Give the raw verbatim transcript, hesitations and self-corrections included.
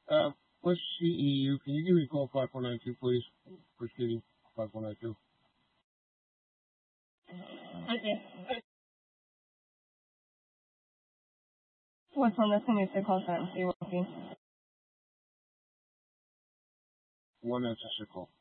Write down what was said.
Uh, what's C E U? Can you give me a call five four nine two, please? For Kitty, five four nine two. Okay. What's on the community call center? One that's a sickle.